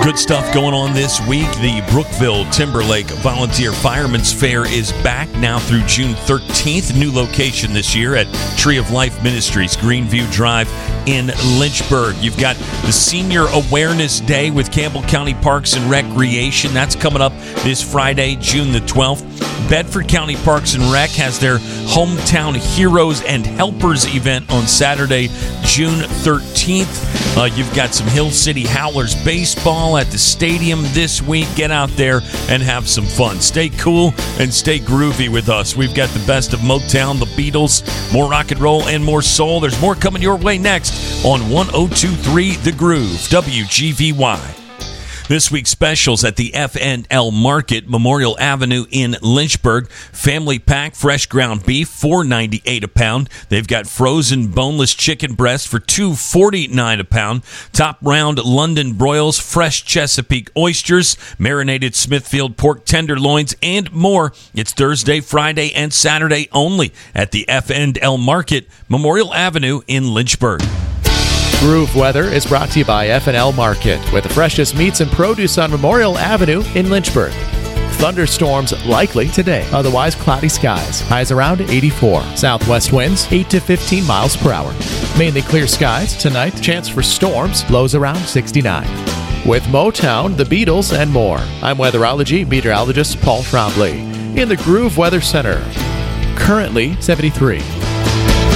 Good stuff going on this week. The Brookville Timberlake Volunteer Firemen's Fair is back now through June 13th. New location this year at Tree of Life Ministries, Greenview Drive in Lynchburg. You've got the Senior Awareness Day with Campbell County Parks and Recreation. That's coming up this Friday, June the 12th. Bedford County Parks and Rec has their Hometown Heroes and Helpers event on Saturday, June 13th. You've got some Hill City Howlers baseball at the stadium this week. Get out there and have some fun. Stay cool and stay groovy with us. We've got the best of Motown, the Beatles, more rock and roll, and more soul. There's more coming your way next on 102.3 The Groove, WGVY. This week's specials at the F&L Market, Memorial Avenue in Lynchburg. Family pack fresh ground beef, $4.98 a pound. They've got frozen boneless chicken breast for $2.49 a pound. Top round London broils, fresh Chesapeake oysters, marinated Smithfield pork tenderloins, and more. It's Thursday, Friday, and Saturday only at the F&L Market, Memorial Avenue in Lynchburg. Groove Weather is brought to you by F&L Market, with the freshest meats and produce on Memorial Avenue in Lynchburg. Thunderstorms likely today, otherwise cloudy skies. Highs around 84. Southwest winds 8 to 15 miles per hour. Mainly clear skies tonight. Chance for storms. Lows around 69. With Motown, the Beatles, and more. I'm weatherology meteorologist Paul Trombley in the Groove Weather Center. Currently 73.